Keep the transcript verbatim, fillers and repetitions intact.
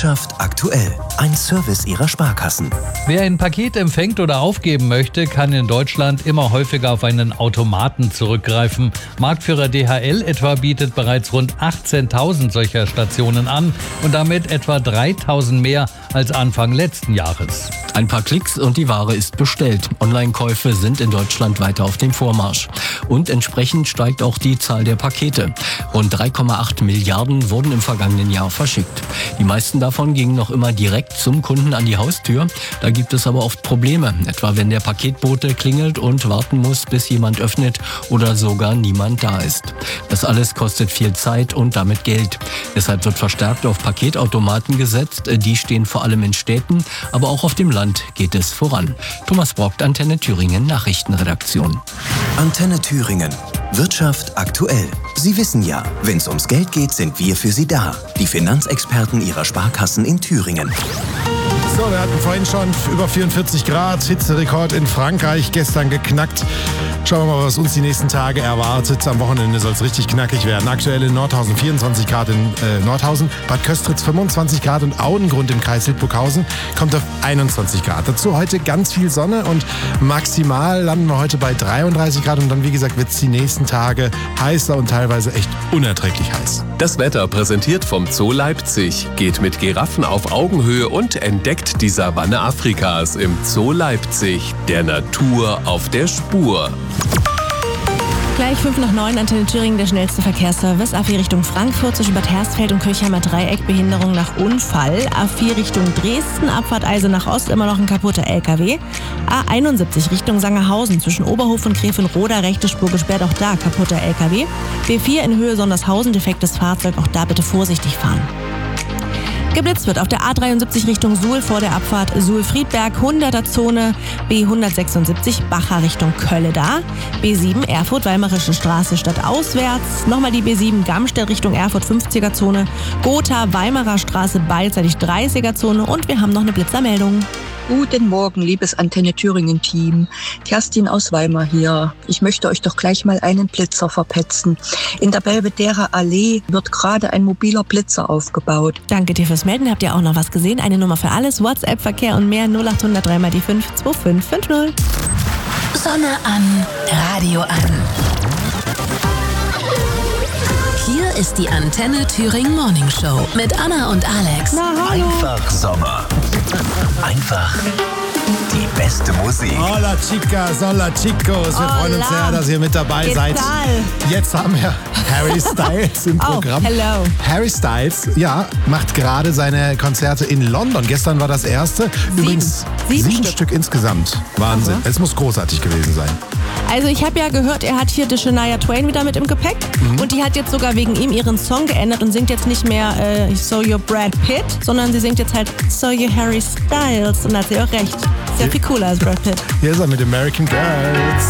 Wirtschaft aktuell. Ein Service Ihrer Sparkassen. Wer ein Paket empfängt oder aufgeben möchte, kann in Deutschland immer häufiger auf einen Automaten zurückgreifen. Marktführer D H L etwa bietet bereits rund achtzehntausend solcher Stationen an und damit etwa dreitausend mehr als Anfang letzten Jahres. Ein paar Klicks und die Ware ist bestellt. Online-Käufe sind in Deutschland weiter auf dem Vormarsch. Und entsprechend steigt auch die Zahl der Pakete. Rund drei Komma acht Milliarden wurden im vergangenen Jahr verschickt. Die meisten davon gingen noch immer direkt zum Kunden an die Haustür. Da gibt es aber oft Probleme, etwa wenn der Paketbote klingelt und warten muss, bis jemand öffnet oder sogar niemand da ist. Das alles kostet viel Zeit und damit Geld. Deshalb wird verstärkt auf Paketautomaten gesetzt. Die stehen vor allem in Städten, aber auch auf dem Land geht es voran. Thomas Brockt, Antenne Thüringen, Nachrichtenredaktion. Antenne Thüringen. Wirtschaft aktuell. Sie wissen ja, wenn es ums Geld geht, sind wir für Sie da. Die Finanzexperten Ihrer Sparkassen in Thüringen. So, wir hatten vorhin schon über vierundvierzig Grad, Hitzerekord in Frankreich, gestern geknackt. Schauen wir mal, was uns die nächsten Tage erwartet. Am Wochenende soll es richtig knackig werden. Aktuell in Nordhausen vierundzwanzig Grad in äh, Nordhausen, Bad Köstritz fünfundzwanzig Grad und Audengrund im Kreis Hildburghausen kommt auf einundzwanzig Grad. Dazu heute ganz viel Sonne und maximal landen wir heute bei dreiunddreißig Grad und dann, wie gesagt, wird es die nächsten Tage heißer und teilweise echt unerträglich heiß. Das Wetter präsentiert vom Zoo Leipzig. Geht mit Giraffen auf Augenhöhe und entdeckt die Savanne Afrikas im Zoo Leipzig. Der Natur auf der Spur. Gleich fünf nach neun, Antenne Thüringen, der schnellste Verkehrsservice. A vier Richtung Frankfurt zwischen Bad Hersfeld und Kirchheimer Dreieck, Behinderung nach Unfall. A vier Richtung Dresden, Abfahrt Eisenach Ost, immer noch ein kaputter L K W. A einundsiebzig Richtung Sangerhausen zwischen Oberhof und Gräfenroda, rechte Spur gesperrt, auch da kaputter L K W. B vier in Höhe Sondershausen, defektes Fahrzeug, auch da bitte vorsichtig fahren. Geblitzt wird auf der A dreiundsiebzig Richtung Suhl vor der Abfahrt Suhl-Friedberg, hunderter Zone, B hundertsechsundsiebzig Bacher Richtung Kölle da, B sieben Erfurt-Weimarische Straße stadtauswärts, nochmal die B sieben Gamstedt Richtung Erfurt fünfziger Zone, Gotha Weimarer Straße beidseitig dreißiger Zone und wir haben noch eine Blitzermeldung. Guten Morgen, liebes Antenne Thüringen-Team. Kerstin aus Weimar hier. Ich möchte euch doch gleich mal einen Blitzer verpetzen. In der Belvedere Allee wird gerade ein mobiler Blitzer aufgebaut. Danke dir fürs Melden. Habt ihr auch noch was gesehen? Eine Nummer für alles, WhatsApp, Verkehr und mehr null acht null null drei mal die fünf zwei fünf fünf null. Sonne an, Radio an. Hier ist die Antenne Thüringen Morning Show mit Anna und Alex. Na, hallo. Einfach Sommer. Einfach die beste Musik. Hola chicas, hola chicos. Wir Hola. freuen uns sehr, dass ihr mit dabei ¿Qué seid. tal? Jetzt haben wir Harry Styles im Oh, Programm. hello. Harry Styles, ja, macht gerade seine Konzerte in London. Gestern war das erste. Sieben. Übrigens Sieben sieben Stück. Stück insgesamt. Wahnsinn. Es muss großartig gewesen sein. Also ich habe ja gehört, er hat hier die Shania Twain wieder mit im Gepäck Mhm. und die hat jetzt sogar wegen ihm ihren Song geändert und singt jetzt nicht mehr äh, So You're Brad Pitt, sondern sie singt jetzt halt So You're Harry Styles und da hat sie auch recht. Sehr viel cooler als Brad Pitt. Hier ist er mit American Girls.